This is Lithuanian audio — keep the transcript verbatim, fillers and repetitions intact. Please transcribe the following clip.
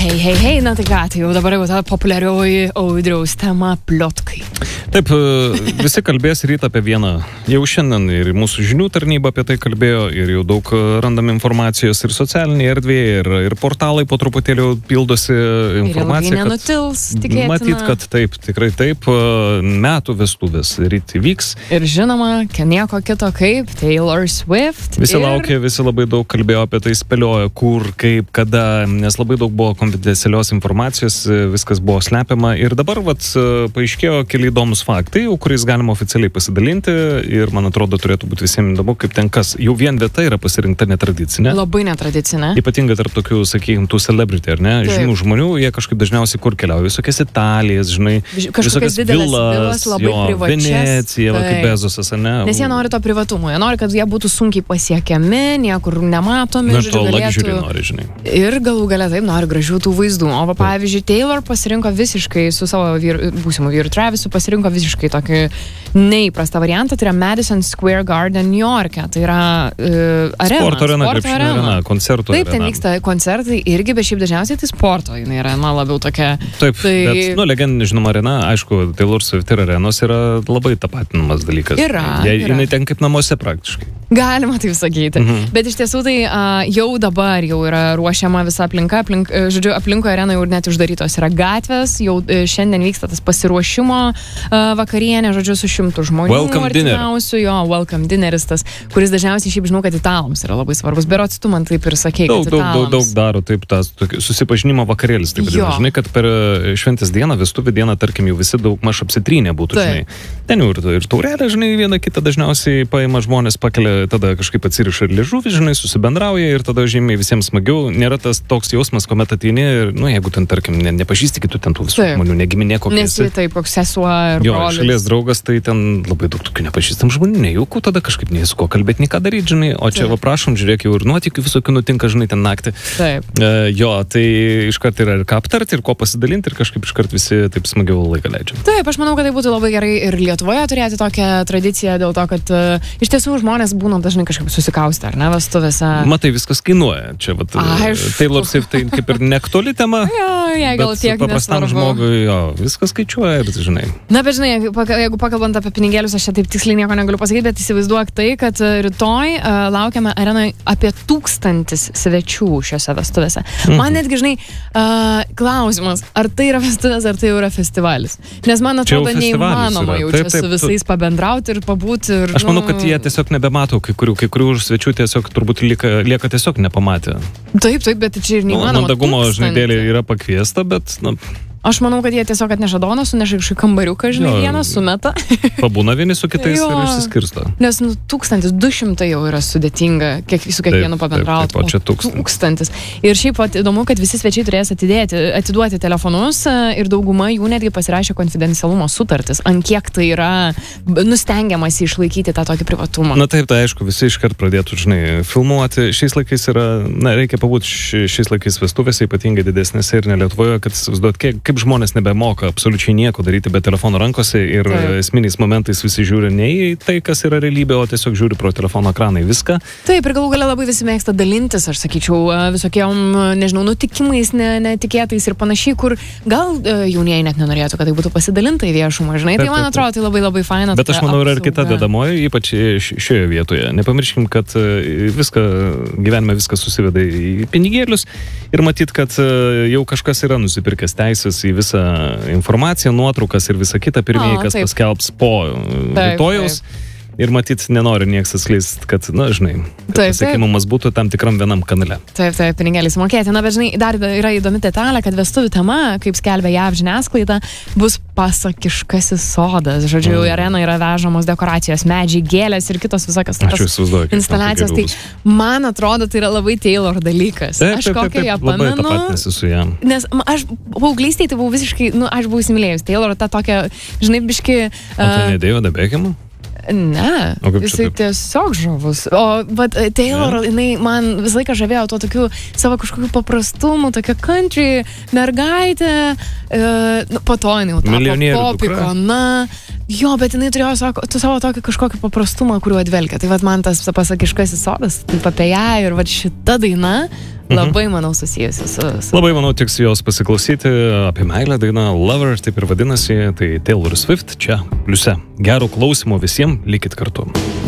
Hei, hei, hei, na tai ką, tai jau dabar jau ta populiarioji Audriaus tema pliotkai. Taip, visi kalbės rytą apie vieną. Jau šiandien ir mūsų žinių tarnyba apie tai kalbėjo ir jau daug randam informacijos ir socialinėje erdvėje, ir, ir portalai po truputėlį pildosi informacija. Ir ilgai nenutils, tikėtina. Matyt, kad taip, tikrai taip, metų vestuvės ryt vyks. Ir žinoma, nieko kito kaip Taylor Swift. Visi ir... laukė, visi labai daug kalbėjo apie tai, spėliojo, kur, kaip, kada, nes labai daug buvo konfidencialios informacijos, viskas buvo slepiama ir dabar vat, paaiškėjo keli įdomus faktai, kuriais galima oficialiai pasidalinti ir man atrodo turėtų būti visiems įdomu, kaip ten kas. Jau vien vieta yra pasirinkta netradicinė. Labai netradicinė. Ypatingai tarp tokių, sakykime, tų celebrity, ar ne? Taip. Žinių žmonių, jie kažkaip dažniausiai kur keliauja, visokias Italijas, žinai, kažkokias dideles vilas, labai jo, privačias. Venecija, va, kaip Bezosas, ar ne? Nes jie nori to privatumo, jie nori, kad jie būtų sunkiai pasiekiami, niekur nematomi. Na, to luxury nori, žinai. Ir galų galia taip nori gražių tų vaizdų. O va, pavyzdžiui, Taylor pasirinko visiškai su savo vyr, būsimu vyru Travisu pasirinko visiškai tokį neįprastą variantą, tai yra Madison Square Garden New York'e, tai yra uh, arena. Sporto arena, sporto krepšinio arena, koncertų taip, arena. ten vyksta koncertai irgi, bet šiaip dažniausiai tai sporto, jinai yra, man labiau tokia. Taip, tai... bet, nu, legendinė, žinoma, arena, aišku, Taylor Swift ir arenos yra labai tapatinamas dalykas. Yra, Jie, yra. Jinai ten kaip namuose praktiškai. Galima taip sakyti. Mhm. Bet iš tiesų tai uh, jau dabar jau yra ruošiama visa aplinka, aplink, žodžiu, aplinkoje arenai jau net uždarytos yra gatvės, jau uh, šiandien vyksta tas pasiruošimo uh, vakarienė, žodžiu, su šimtų žmonių. Welcome dinner. Jo, welcome dinneris tas, kuris dažniausiai šiaip žinau, kad italams yra labai svarbus. Berods tu man taip ir sakei, daug, kad daug, italams. daug, daug daro taip tas susipažinimo vakarėlis. Taip, žinai, kad per šventės dieną, vestuvių dieną, tarkim, jau visi daug maž apsitrynė būtų, taip. Žinai. Ten jau ir, ir taurelė, žinai, viena kita dažniausiai paima žmonės, pakelia, tada kažkaip atsiriša ir liežuvį, žinai, susibendrauja ir tada žymiai visiems smagiau. Nėra tas toks jausmas, kuomet ateini ir, nu, jeigu ten, tarkim, ne, nepažįsti kitų ten tų visų žmonių, negiminė kokia. Nes taip, koks sesuo ir jo, brolis. Šalies draugas, tai ten labai daug tokių nepažįstam žmonių, nejauku, tada kažkaip nesu ko kalbėti, nei ką daryti, žinai, o čia, taip. Va, prašom, žiūrėk, jau ir nuotykių visokių nutinka, žinai, ten naktį. Taip. E, jo, tai iškart yra ir ką aptarti, ir ko pasidalinti, ir kažkaip iškart visi taip smagiau laiką leidžia. Taip, aš manau, kad tai būtų labai gerai ir Lietuvoje turėti tokią tradiciją, dėl to, kad uh, iš tiesų žmonės būna dažnai kažkaip susikaustę, ar ne, vestuvėse. Matai, viskas kainuoja. Čia, vat, Taylor Swift tai kaip ir neaktuali tema. Jo, jei gal tiek paprastam žmogui, jo, viskas skaičiuoja ir žinai. Na, bet žinai, jeigu pakalbant apie pinigėlius, aš čia taip tiksliai nieko negaliu pasakyti, bet įsivaizduok tai, kad rytoj uh, laukiame arenoje apie tūkstantis svečių šiose vestuvėse. Mhm. Man netgi, žinai, uh, klausimas, ar tai yra vestuvės, ar tai jau yra festivalis. Nes man atrodo neįmanoma jau čia su visais pabendrauti ir pabūti. Ir, aš manau, kad jie tiesiog nebemato kai kurių, kai kurių svečių tiesiog turbūt lieka, lieka tiesiog nepamatę. Taip, taip, bet čia ir neįmanoma. Nu, mandagumo žinai yra pakviesta, bet... Na, aš manau, kad jie tiesiog atneša doną, suneša iš kambariuką, žinai, jo, vieną sumeta. Pabūna vieni su kitais jo, ir išsiskirsto. Nes nu, tūkstantis du šimtai jau yra sudėtinga, kiek, su kiekvienu pabendrauti. Taip, taip, o čia tūkstantis. tūkstantis. Ir šiaip pat įdomu, kad visi svečiai turės atidėti, atiduoti telefonus ir dauguma jų netgi pasirašė konfidencialumo sutartis. Ant kiek tai yra nustengiamasi išlaikyti tą tokį privatumą. Na taip, tai aišku, visi iškart pradėtų, žinai, filmuoti. Šiais laikais yra, na, reikia pabūti šiais laikais vestuvėse, ypatingai didesnėse ir ne Lietuvoje, kad įsivaizduot, kiek kaip žmonės nebemoka absoliučiai nieko daryti be telefono rankose ir taip. Esminiais momentais visi žiūri ne į tai, kas yra realybė, o tiesiog žiūri pro telefono ekraną į viską. Taip, ir galų galia labai visi mėgsta dalintis, aš sakyčiau, visokiom, nežinau, nutikimais, ne, netikėtais ir panašiai, kur gal jaunieji net nenorėtų, kad tai būtų pasidalinta į viešumą, žinai, taip, tai man atrodo, tai labai labai faina. Bet aš manau, yra ir kita dedamoji, ypač šioje vietoje. Nepamirškim, kad viską, gyvenime viskas susiveda į pinigėlius ir matyt, kad jau kažkas yra nusipirkęs teisės į visą informaciją, nuotraukas ir visą kitą pirmieji, kas taip. Paskelbs po rytojaus. Ir matyt, nenori nieks atskleisti, kad, na, žinai, kad pasiekimumas būtų tam tikram vienam kanale. Taip, taip, pinigėliais mokėti. Na, bet, žinai, dar yra įdomi detalė, kad vestuvių tema, kaip skelbia J A V žiniasklaida, bus pasakiškasis sodas. Žodžiu, į mm. areną yra vežamos dekoracijos, medžiai, gėlės ir kitos visokios instaliacijos. Tai, man atrodo, tai yra labai Taylor dalykas. Taip, aš kokią ją pamenu. Labai tapatinasi su jam. Nes aš paauglystėje tai buvau visiškai, nu, aš buvau įsimylėjus Taylor, tą tokią, žinai, biški... Uh, o tu ne Davidą Beckhamą? Ne, jisai tiesiog žavus. O bet Taylor, yeah. jinai man visą laiką žavėjo tuo tokiu savo kažkokiu paprastumu, tokia country mergaitė, e, nu, po to jinai jau tapo popikona. Jo, bet jinai turėjo savo, savo tokį kažkokį paprastumą, kuriuo atvelkia. Tai vat man tas pasakiškasis sodas, taip apie ją ir vat šita daina, labai, manau, susijusi su... su... Labai, manau, tiks jos pasiklausyti apie meilę dainą Lover, taip ir vadinasi, tai Taylor Swift čia pliuse. Gero klausimo visiems, likit kartu.